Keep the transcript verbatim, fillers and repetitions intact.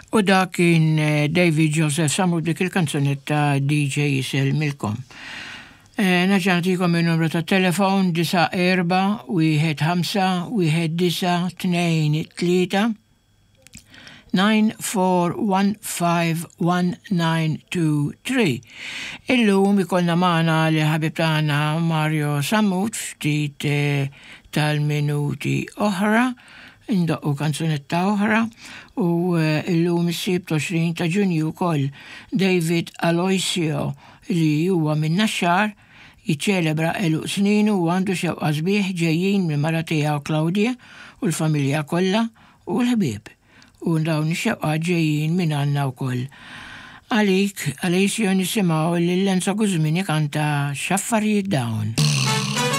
U da kien David Joseph Samu dik il-kanzunetta D J Isel Milkom. Naġantikom il-numru ta' telefon disa erba, wieħed ħamsa, wieħed disa, tnejn tlieta, nine four one five one nine two three. Illum ikolna maħna li ħabib tagħna Mario Sammut ftit tal-minuti oħra, indoqqu kanzunetta oħra, u illum is-sibt għoxrin ta' Ġunju wkoll David Aloisio li huwa minn Naxxar jiċċelebra eluq snin u għandu xewqa sbieħ ġejjin minn mara tiegħu Claudia u l-familja kollha u l-ħbieb. U dawn ix-xewqa ġejjin minn għandna wkoll. Għalik, Aloisio nisimgħu lil Lenzo Guzmini kanta X'affarijiet dawn.